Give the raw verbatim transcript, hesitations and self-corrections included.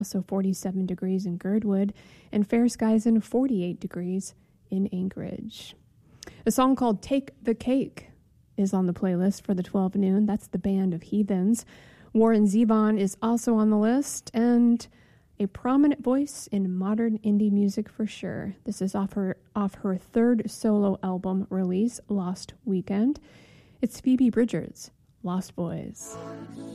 also forty-seven degrees in Girdwood, and fair skies and forty-eight degrees in Anchorage. A song called Take the Cake is on the playlist for the twelve noon. That's the Band of Heathens. Warren Zevon is also on the list, and a prominent voice in modern indie music for sure. This is off her, off her third solo album release, Lost Weekend. It's Phoebe Bridgers, Lost Boys.